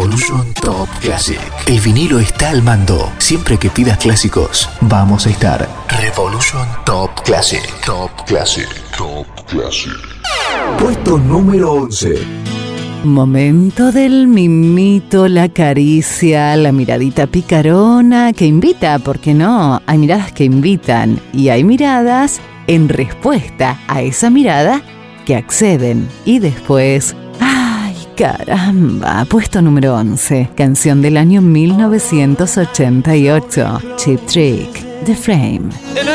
Revolution Top Classic. El vinilo está al mando. Siempre que pidas clásicos, vamos a estar. Revolution Top Classic. Top Classic. Top Classic. Puesto número 11. Momento del mimito, la caricia, la miradita picarona que invita, ¿por qué no? Hay miradas que invitan y hay miradas en respuesta a esa mirada que acceden. Y después, ¡ay, caramba! Puesto número 11, canción del año 1988, Cheap Trick, The Frame.